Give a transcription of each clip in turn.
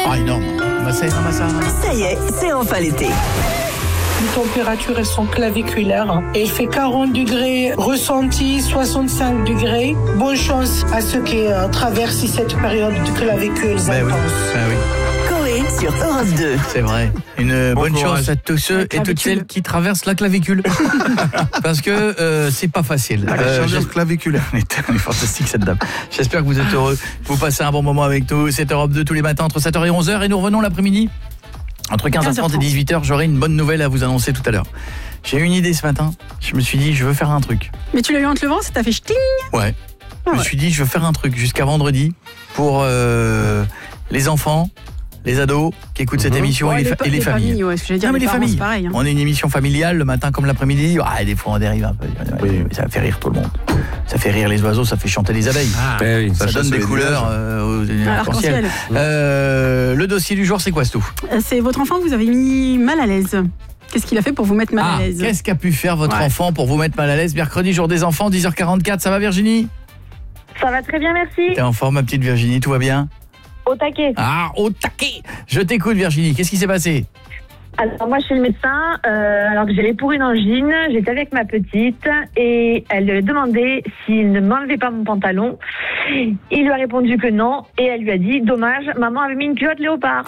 Ah, énorme. Ça y est, c'est enfin l'été. Les températures, elles sont claviculaires. Et il fait 40 degrés ressenti, 65 degrés. Bonne chance à ceux qui traversent cette période de clavicules intenses. Oui. Coé sur Europe 2. C'est vrai. Une bonne chance à tous ceux et toutes celles qui traversent la clavicule. Parce que c'est pas facile. Claviculaire. Elle est fantastique cette dame. J'espère que vous êtes heureux. Vous passez un bon moment avec nous. C'est Europe 2 tous les matins entre 7h et 11h. Et nous revenons l'après-midi. Entre 15h30 et 18h, j'aurai une bonne nouvelle à vous annoncer tout à l'heure. J'ai eu une idée ce matin. Je me suis dit, je veux faire un truc. Mais tu l'as eu en te levant, ça t'a fait ch'ting. Ouais. Je me suis dit, je veux faire un truc jusqu'à vendredi pour les enfants, les ados qui écoutent cette émission et les familles. Non, mais les familles. Pareil, hein. On est une émission familiale le matin comme l'après-midi. Ah, des fois on dérive un peu. Oui. Ça fait rire tout le monde. Ça fait rire les oiseaux, ça fait chanter les abeilles. Ça donne des couleurs aux arc-en-ciel. Le dossier du jour, c'est quoi, Stou ? C'est votre enfant que vous avez mis mal à l'aise. Qu'est-ce qu'il a fait pour vous mettre mal à l'aise ? Qu'est-ce qu'a pu faire votre enfant pour vous mettre mal à l'aise ? Mercredi, jour des enfants, 10h44. Ça va, Virginie ? Ça va très bien, merci. T'es en forme, ma petite Virginie, tout va bien ? Au taquet. Ah, au taquet. Je t'écoute, Virginie. Qu'est-ce qui s'est passé ? Alors moi je suis le médecin, alors que j'allais pour une angine, j'étais avec ma petite et elle lui a demandé s'il ne m'enlevait pas mon pantalon. Il lui a répondu que non et elle lui a dit dommage, maman avait mis une culotte léopard.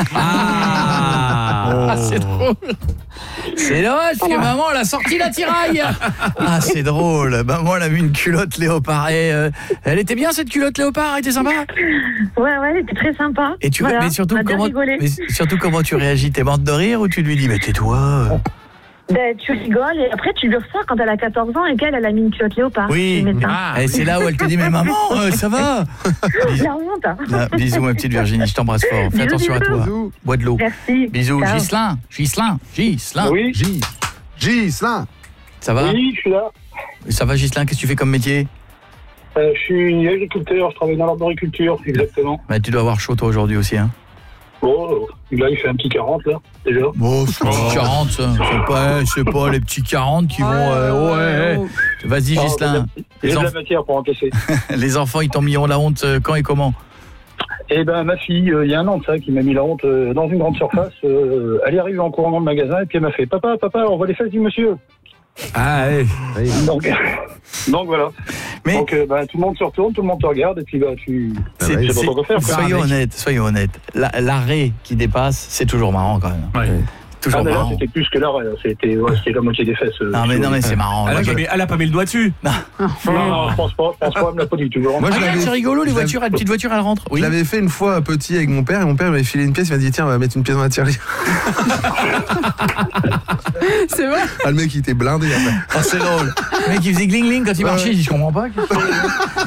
C'est drôle. C'est dommage parce que maman elle a sorti la tiraille. Ah, c'est drôle. Maman elle a mis une culotte léopard et elle était bien cette culotte léopard, elle était sympa. Ouais, elle était très sympa. Et mais surtout comment tu réagis, t'es morte de rire ou tu lui dis mais tais-toi. Tu rigoles et après tu lui ressors quand elle a 14 ans et qu'elle a mis une culotte léopard. Oui, et c'est là où elle te dit mais maman, ça va. La honte. Bisous ma petite Virginie, je t'embrasse fort. Fais attention à toi. Bois de l'eau. Merci. Bisous. Ghislain. Oui. Ghislain. Ça va ? Oui, je suis là. Ça va, Ghislain, qu'est-ce que tu fais comme métier ? Je suis agriculteur, je travaille dans l'arboriculture, exactement. Bah, tu dois avoir chaud toi aujourd'hui aussi, hein ? Oh, là il fait un petit 40 là, déjà. Bon, c'est un petit 40 ça. C'est pas les petits 40 qui vont... Vas-y Ghislain. Il y a de la matière pour encaisser. Les enfants, ils t'ont mis la honte quand et comment ? Eh ben ma fille, il y a un an de ça, qui m'a mis la honte dans une grande surface. Elle est arrivée en courant dans le magasin et puis elle m'a fait « Papa, on voit les fesses du monsieur ». Ah oui. Donc voilà. Mais donc tout le monde se retourne, tout le monde te regarde et puis tu sais pas quoi faire. Soyons honnêtes. L'arrêt qui dépasse, c'est toujours marrant quand même. Ouais. Toujours marrant. C'était plus que l'arrêt, c'était la moitié des fesses. Non mais c'est marrant. Elle a pas mis le doigt dessus. Non, je pense pas, elle me l'a pas dit toujours. Moi, c'est rigolo les voitures, les petites voitures elles rentrent. Oui. Je l'avais fait une fois petit avec mon père et mon père m'avait filé une pièce, il m'a dit tiens on va mettre une pièce dans la tirelire. C'est vrai. Le mec il était blindé après. C'est drôle. Le mec il faisait gling gling quand il marchait, je comprends pas.